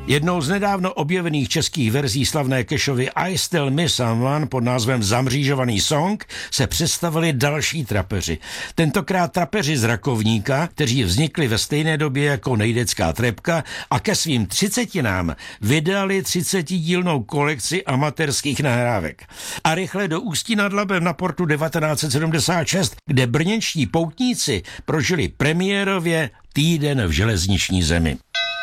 Jednou z nedávno objevených českých verzí slavné Cashovy I Still Miss Someone pod názvem Zamřížovaný song se představili další trapeři. Tentokrát trapeři z Rakovníka, kteří vznikli ve stejné době jako Nejdecká trepka a ke svým 30 vydali 30dílnou kolekci amatérských nahrávek. A rychle do Ústí nad Labem na Portu 1976, kde brněnští poutníci prožili premiérově Týden v železniční zemi.